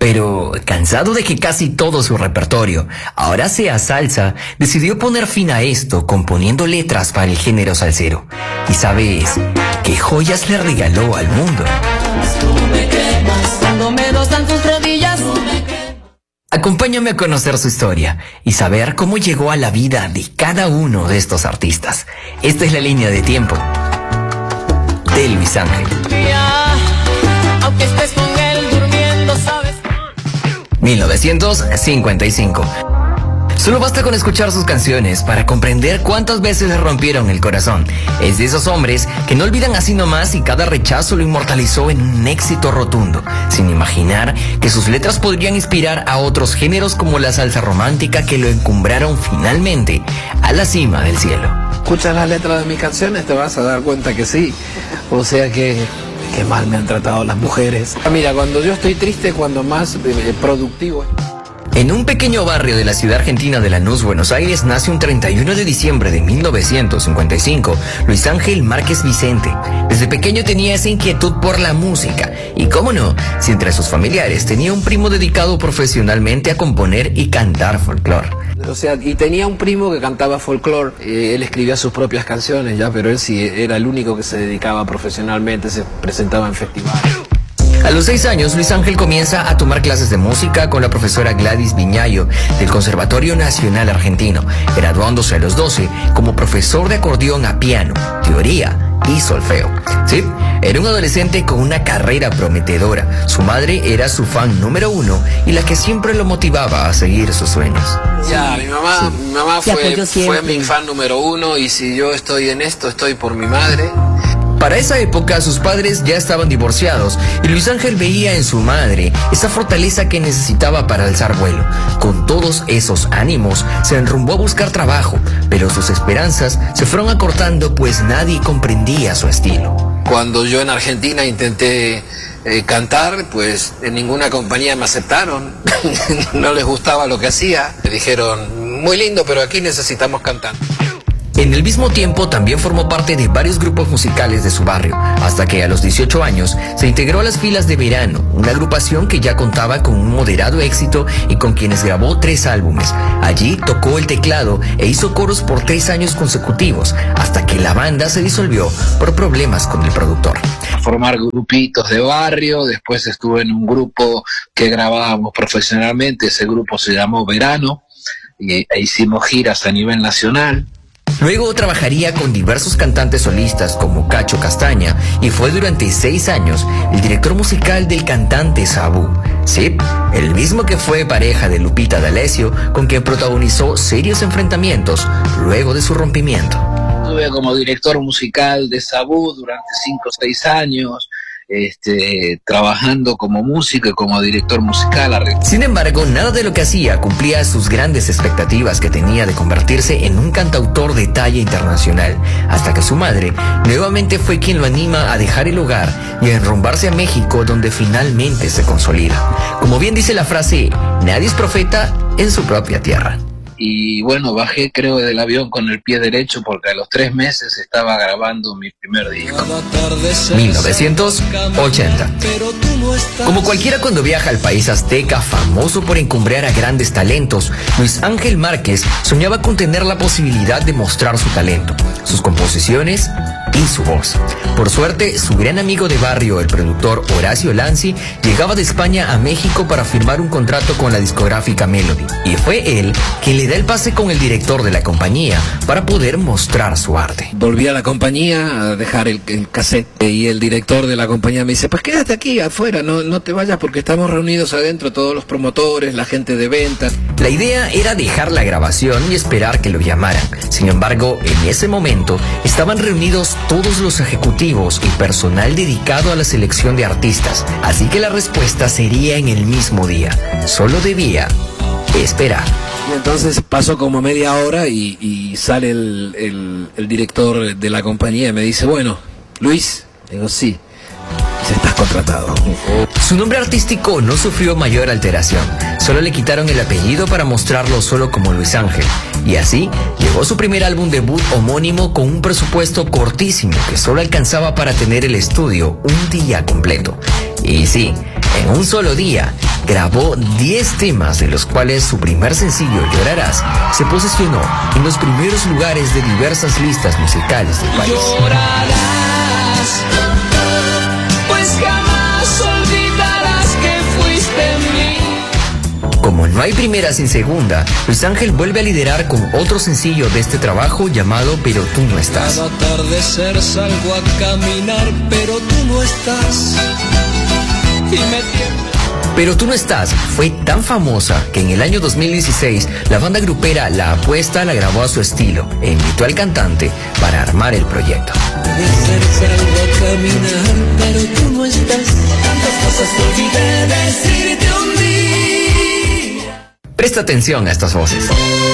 Pero, cansado de que casi todo su repertorio ahora sea salsa, decidió poner fin a esto componiendo letras para el género salsero. ¿Y sabes qué joyas le regaló al mundo? Acompáñame a conocer su historia y saber cómo llegó a la vida de cada uno de estos artistas. Esta es la línea de tiempo de Luis Ángel. Aunque estés con él durmiendo, ¿sabes? 1955. Solo basta con escuchar sus canciones para comprender cuántas veces le rompieron el corazón. Es de esos hombres que no olvidan así nomás y cada rechazo lo inmortalizó en un éxito rotundo, sin imaginar que sus letras podrían inspirar a otros géneros como la salsa romántica que lo encumbraron finalmente a la cima del cielo. Escuchas las letras de mis canciones, te vas a dar cuenta que sí. O sea que mal me han tratado las mujeres. Mira, cuando yo estoy triste, cuando más productivo. En un pequeño barrio de la ciudad argentina de Lanús, Buenos Aires, nace un 31 de diciembre de 1955 Luis Ángel Márquez Vicente. Desde pequeño tenía esa inquietud por la música. Y cómo no, si entre sus familiares tenía un primo dedicado profesionalmente a componer y cantar folclore. O sea, y tenía un primo que cantaba folclore. Él escribía sus propias canciones ya, pero él sí era el único que se dedicaba profesionalmente, se presentaba en festivales. A los 6 años, Luis Ángel comienza a tomar clases de música con la profesora Gladys Viñayo del Conservatorio Nacional Argentino, graduándose a los 12 como profesor de acordeón a piano, teoría y solfeo. Sí, era un adolescente con una carrera prometedora. Su madre era su fan número 1 y la que siempre lo motivaba a seguir sus sueños. Ya, mi mamá fue mi fan número 1 y si yo estoy en esto, estoy por mi madre. Para esa época sus padres ya estaban divorciados y Luis Ángel veía en su madre esa fortaleza que necesitaba para alzar vuelo. Con todos esos ánimos se enrumbó a buscar trabajo, pero sus esperanzas se fueron acortando pues nadie comprendía su estilo. Cuando yo en Argentina intenté cantar, pues en ninguna compañía me aceptaron, no les gustaba lo que hacía. Me dijeron, muy lindo, pero aquí necesitamos cantantes. En el mismo tiempo también formó parte de varios grupos musicales de su barrio, hasta que a los 18 años se integró a las filas de Verano, una agrupación que ya contaba con un moderado éxito y con quienes grabó 3 álbumes. Allí tocó el teclado e hizo coros por 3 años consecutivos, hasta que la banda se disolvió por problemas con el productor. Formar grupitos de barrio, después estuve en un grupo que grabábamos profesionalmente, ese grupo se llamó Verano, e hicimos giras a nivel nacional. Luego trabajaría con diversos cantantes solistas como Cacho Castaña y fue durante 6 años el director musical del cantante Sabú. Sí, el mismo que fue pareja de Lupita D'Alessio, con quien protagonizó serios enfrentamientos luego de su rompimiento. Estuve como director musical de Sabú durante 5 o 6 años. Trabajando como músico y como director musical. Sin embargo, nada de lo que hacía cumplía sus grandes expectativas que tenía de convertirse en un cantautor de talla internacional, hasta que su madre nuevamente fue quien lo anima a dejar el hogar y a enrumbarse a México, donde finalmente se consolida. Como bien dice la frase, nadie es profeta en su propia tierra. Y bueno, bajé creo del avión con el pie derecho porque a los 3 meses estaba grabando mi primer disco. 1980. Como cualquiera cuando viaja al país azteca, famoso por encumbrar a grandes talentos, Luis Ángel Márquez soñaba con tener la posibilidad de mostrar su talento, sus composiciones y su voz. Por suerte, su gran amigo de barrio, el productor Horacio Lanzi, llegaba de España a México para firmar un contrato con la discográfica Melody. Y fue él quien le da el pase con el director de la compañía para poder mostrar su arte. Volví a la compañía a dejar el cassette y el director de la compañía me dice, pues quédate aquí afuera, no te vayas porque estamos reunidos adentro todos los promotores, la gente de ventas. La idea era dejar la grabación y esperar que lo llamaran. Sin embargo, en ese momento estaban reunidos todos los ejecutivos y personal dedicado a la selección de artistas, así que la respuesta sería en el mismo día. Solo debía esperar. Y entonces pasó como media hora y sale el director de la compañía y me dice, bueno, Luis, digo, sí, estás contratado. Su nombre artístico no sufrió mayor alteración, solo le quitaron el apellido para mostrarlo solo como Luis Ángel. Y así llegó su primer álbum debut homónimo con un presupuesto cortísimo que solo alcanzaba para tener el estudio un día completo. Y sí, en un solo día grabó 10 temas, de los cuales su primer sencillo, Llorarás, se posicionó en los primeros lugares de diversas listas musicales del país. Llorarás, pues jamás olvidarás que fuiste mío. Como no hay primera sin segunda, Luis Ángel vuelve a liderar con otro sencillo de este trabajo llamado Pero tú no estás. Cada atardecer salgo a caminar, pero tú no estás. Y me tiembla. Pero tú no estás fue tan famosa que en el año 2016 la banda grupera La Apuesta la grabó a su estilo e invitó al cantante para armar el proyecto. Salgo a caminar, pero tú no estás. Tantas cosas que olvidé decirte un día. Presta atención a estas voces.